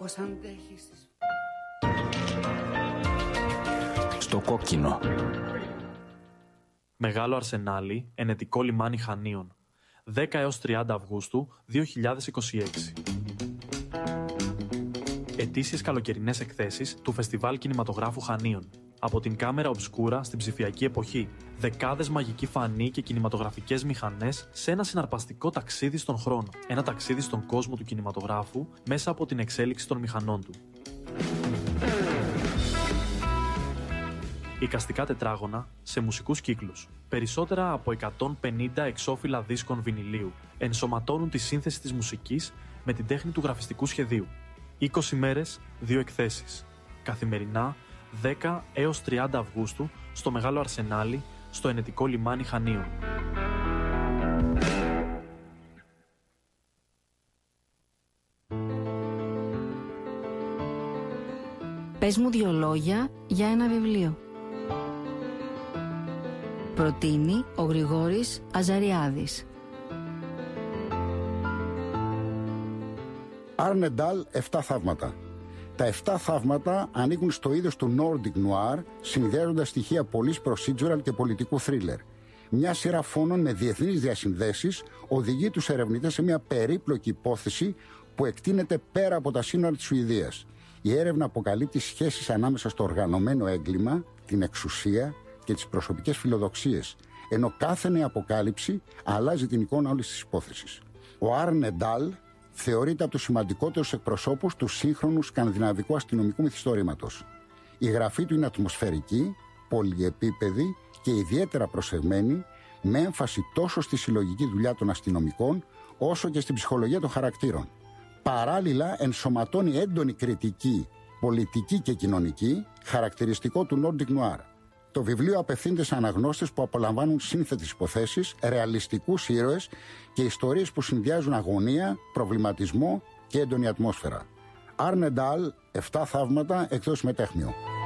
Πώς αντέχεις. Στο κόκκινο. Μεγάλο Αρσενάλι, ενετικό λιμάνι Χανίων. 10 έως 30 Αυγούστου 2026. Ετήσιες καλοκαιρινές εκθέσεις του Φεστιβάλ Κινηματογράφου Χανίων. Από την κάμερα ομπσκούρα στην ψηφιακή εποχή. Δεκάδες μαγικοί φανοί και κινηματογραφικές μηχανές σε ένα συναρπαστικό ταξίδι στον χρόνο. Ένα ταξίδι στον κόσμο του κινηματογράφου μέσα από την εξέλιξη των μηχανών του. Εικαστικά τετράγωνα σε μουσικούς κύκλους. Περισσότερα από 150 εξώφυλλα δίσκων βινιλίου ενσωματώνουν τη σύνθεση της μουσικής με την τέχνη του γραφιστικού σχεδίου. 20 μέρες, 2 εκθέσεις. Καθημερινά, 10 έως 30 Αυγούστου, στο Μεγάλο Αρσενάλι, στο ενετικό λιμάνι Χανίων. Πες μου 2 λόγια για ένα βιβλίο. Προτείνει ο Γρηγόρης Αζαριάδης. Arne Dahl, 7 θαύματα. Τα 7 θαύματα ανήκουν στο είδος του Nordic Noir, συνδέοντας στοιχεία police procedural και πολιτικού thriller. Μια σειρά φόνων με διεθνείς διασυνδέσεις οδηγεί τους ερευνητές σε μια περίπλοκη υπόθεση που εκτείνεται πέρα από τα σύνορα της Σουηδίας. Η έρευνα αποκαλύπτει σχέσεις ανάμεσα στο οργανωμένο έγκλημα, την εξουσία και τις προσωπικές φιλοδοξίες, ενώ κάθε νέα αποκάλυψη αλλάζει την εικόνα όλης της υπόθεσης. Ο Arne Dahl θεωρείται από τους σημαντικότερους εκπροσώπους του σύγχρονου σκανδιναβικού αστυνομικού μυθιστορήματος. Η γραφή του είναι ατμοσφαιρική, πολυεπίπεδη και ιδιαίτερα προσεγμένη, με έμφαση τόσο στη συλλογική δουλειά των αστυνομικών, όσο και στην ψυχολογία των χαρακτήρων. Παράλληλα, ενσωματώνει έντονη κριτική, πολιτική και κοινωνική, χαρακτηριστικό του Nordic Noir. Το βιβλίο απευθύνεται σε αναγνώστες που απολαμβάνουν σύνθετες υποθέσεις, ρεαλιστικούς ήρωες και ιστορίες που συνδυάζουν αγωνία, προβληματισμό και έντονη ατμόσφαιρα. Arne Dahl, 7 θαύματα, εκδόσεις Μετέχμιο.